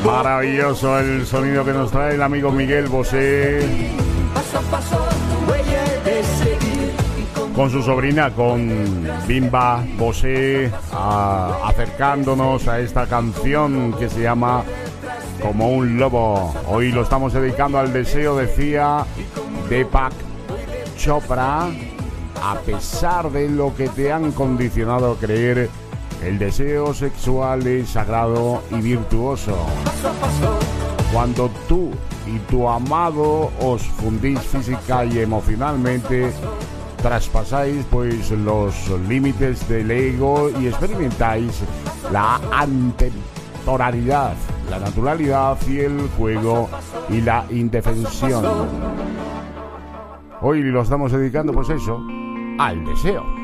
Maravilloso el sonido que nos trae el amigo Miguel Bosé con su sobrina, con Bimba Bosé, acercándonos a esta canción que se llama Como un lobo. Hoy lo estamos dedicando al deseo, decía Deepak Chopra. A pesar de lo que te han condicionado a creer, el deseo sexual es sagrado y virtuoso. Cuando tú y tu amado os fundís física y emocionalmente, traspasáis pues los límites del ego y experimentáis la atemporalidad, la naturalidad y el juego y la indefensión. Hoy lo estamos dedicando pues eso, al deseo.